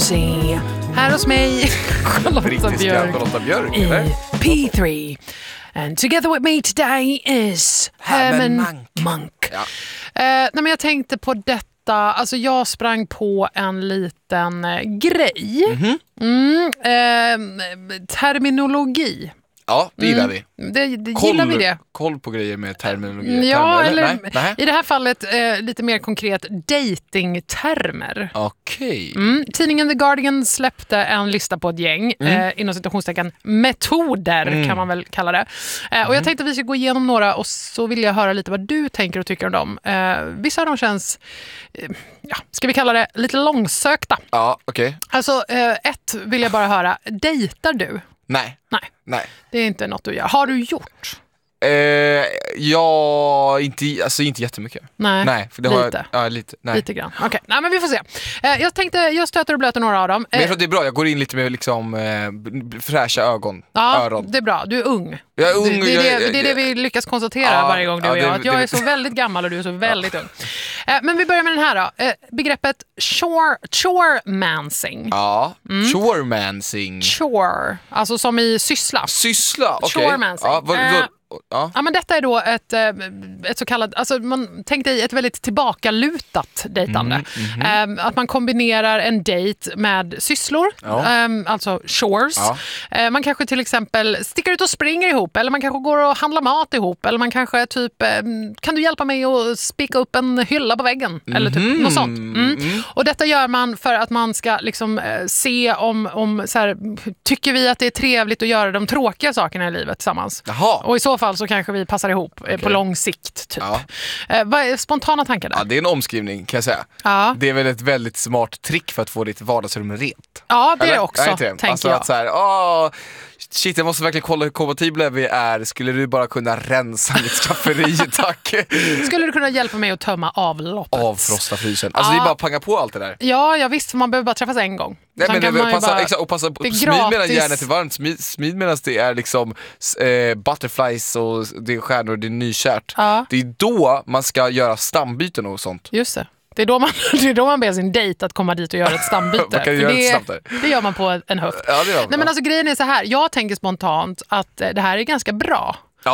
Jersey. Här hos mig, Charlotta Björk i P3. And together with me today is Herman Monk. Ja. Nej, men jag tänkte på detta. Alltså jag sprang på en liten grej. Terminologi. Ja, det gillar vi. Gillar vi det? Koll på grejer med terminologi. Ja, eller nej. I det här fallet lite mer konkret datingtermer. Okej. Tidningen The Guardian släppte en lista på ett gäng inom citationstecken metoder kan man väl kalla det. Och jag tänkte att vi ska gå igenom några och så vill jag höra lite vad du tänker och tycker om dem. Vissa av dem känns, ska vi kalla det lite långsökta. Ja, okej. Alltså ett vill jag bara höra. Dejtar du? Nej. Det är inte något du gör. Har du gjort? Ja, inte jättemycket. Nej, för det lite. Lite. Nej. Lite grann. Okej, nej men vi får se. Jag stöter och blöter några av dem. Men jag tror att det är bra. Jag går in lite med liksom fräscha öron. Det är bra. Du är ung. Jag är ung. Det är det vi lyckas konstatera varje gång du och jag. Att jag är så väldigt gammal och du är så väldigt ung. Men vi börjar med den här då. Begreppet chore-mancing. Ja, chore-mancing. Chore, alltså som i syssla. Syssla, okej. Chore-mancing. Ja, men detta är då ett så kallat, alltså man tänkte i ett väldigt tillbakalutat dejtande. Att man kombinerar en dejt med sysslor, alltså chores. Man kanske till exempel sticker ut och springer ihop, eller man kanske går och handlar mat ihop, eller man kanske typ, kan du hjälpa mig att spika upp en hylla på väggen? Eller typ något sånt. Och detta gör man för att man ska liksom se om så här, tycker vi att det är trevligt att göra de tråkiga sakerna i livet tillsammans. Och i så fall så kanske vi passar ihop på lång sikt typ. Vad är spontana tankar där? Ja, det är en omskrivning kan jag säga. Det är väl ett väldigt smart trick för att få ditt vardagsrum rent. Ja, det är det också, tänker alltså jag. Att så här, shit, jag måste verkligen kolla hur kompatibla vi är. Skulle du bara kunna rensa mitt skafferi, tack? Skulle du kunna hjälpa mig att tömma avloppet? Avfrosta frysen. Alltså det är bara att panga på allt det där. Ja, visst, för man behöver bara träffas en gång. Nej, men det passa smid medan järnet är varmt. Smid medan det är liksom butterflies och det är stjärnor och det är nykärt. Det är då man ska göra stambyten och sånt. Just det. Det är då man ber sin dejt att komma dit och göra ett stambyte. Det gör man på en höft. Nej, men alltså grejen är så här. Jag tänker spontant att det här är ganska bra.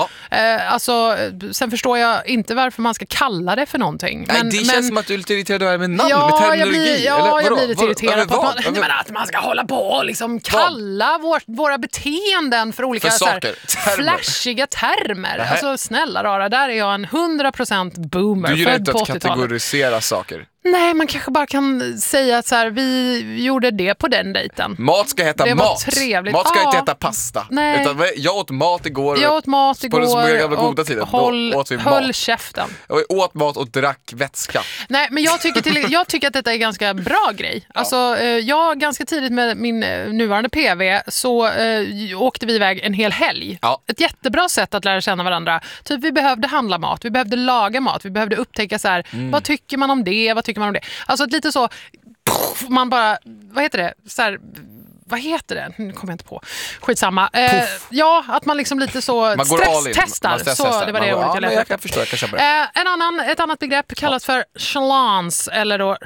Alltså, sen förstår jag inte varför man ska kalla det för någonting. Men det känns som att du är lite irriterad över med namn, med terminologi. Jag blir lite irriterad på att man ska hålla på och liksom kalla våra beteenden för olika för saker, flashiga termer. Alltså snälla rara, där är jag en 100% boomer. Du gillar inte att kategorisera saker. Nej, man kanske bara kan säga att så här, vi gjorde det på den dejten. Mat ska heta mat. Trevligt. Mat ska inte heta pasta. Nej. Utan jag åt mat igår. På den gamla goda tiden. Höll käften. Jag åt mat och drack vätska. Nej, men jag tycker att detta är en ganska bra grej. Alltså, jag ganska tidigt med min nuvarande PV så åkte vi iväg en hel helg. Ett jättebra sätt att lära känna varandra. Typ vi behövde handla mat, vi behövde laga mat, vi behövde upptäcka så här, vad tycker man om det, vad tycker man om det. Alltså ett lite så, man bara, vad heter det? Så här, vad heter det? Nu kommer jag inte på. Skitsamma. Ja, att man liksom lite så stresstestar. Så det var det ordet jag letade efter. Jag förstår, jag kan köpa det. Ett annat begrepp kallas för chalans eller då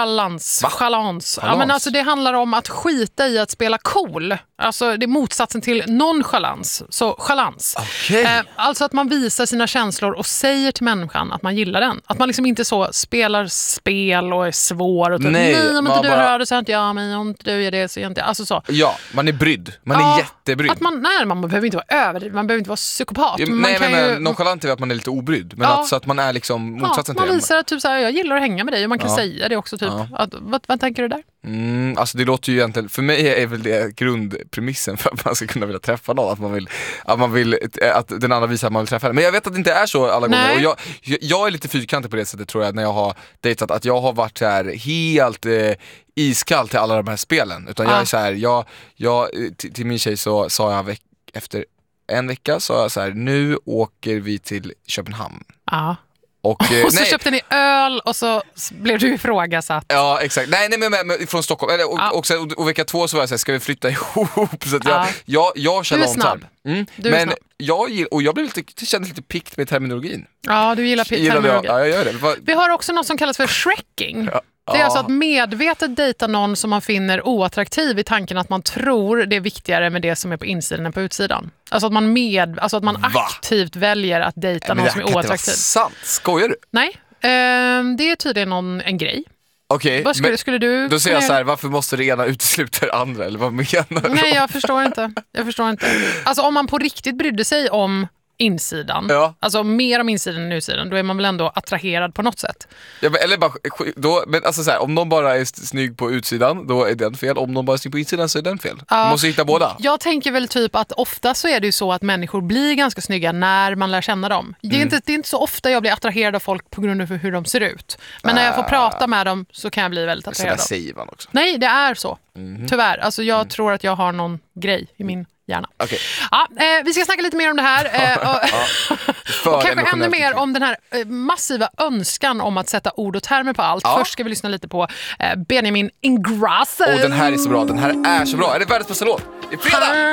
chalans. Ja, men alltså det handlar om att skita i att spela cool. Alltså det är motsatsen till nonchalans. Så chalans. Alltså att man visar sina känslor och säger till människan att man gillar den. Att man liksom inte så spelar spel och är svår och typ, nej om inte du hör det så inte jag, men om inte du gör det så inte. Alltså så. Ja, man är brydd. Man är jättebrydd. Att man behöver inte vara överdriven, man behöver inte vara psykopat. Men nonchalant är att man är lite obrydd. Men alltså att man är liksom motsatsen till det. Man visar att typ så här, jag gillar att hänga med dig och man kan säga det också typ. Vad tänker du där? Alltså det låter ju egentligen, för mig är väl det grundpremissen för att man ska kunna vilja träffa någon, att man vill att den andra visar att man vill träffa henne. Men jag vet att det inte är så alla gånger, och jag är lite fyrkantig på det sättet tror jag, när jag har dejtat, att jag har varit så här helt iskall till alla de här spelen, utan jag är så här, jag till min tjej så sa jag efter en vecka sa jag så här, nu åker vi till Köpenhamn. Och så köpte ni öl och så blev du ifrågasatt. Ja, exakt. Nej men från Stockholm. Och vecka 2 så var jag så här, ska vi flytta ihop? Så att jag känner om snabb. Men jag blev kände lite pikt med terminologin. Ja, du gillar terminologi. Ja, jag gör det. Vi har också något som kallas för shrekking. Det är alltså att medvetet dejta någon som man finner oattraktiv i tanken att man tror det är viktigare med det som är på insidan än på utsidan. Alltså att man aktivt väljer att dejta någon som är oattraktiv. Det är sant. Skojar du? Nej, det är tydligen en grej. Okej, skulle du... Då säger jag så här, varför måste det ena utesluta det andra? Eller vad menar du? Nej, jag förstår inte. Alltså om man på riktigt brydde sig om insidan, alltså mer om insidan än utsidan, då är man väl ändå attraherad på något sätt. Ja, eller bara, men alltså så här, om någon bara är snygg på utsidan, då är den fel. Om någon bara är snygg på insidan så är den fel. Man måste hitta båda. Jag tänker väl typ att ofta så är det ju så att människor blir ganska snygga när man lär känna dem. Det är inte så ofta jag blir attraherad av folk på grund av hur de ser ut. Men när jag får prata med dem så kan jag bli väldigt attraherad. Så där säger man också. Nej, det är så. Tyvärr. Alltså jag tror att jag har någon grej i min hjärna. Okay. Ja, vi ska snacka lite mer om det här. Och kanske ännu mer om den här massiva önskan om att sätta ord och termer på allt. Först ska vi lyssna lite på Benjamin Ingrosso. Den här är så bra. Den här är så bra. Är det världens bästa låt? I fredag!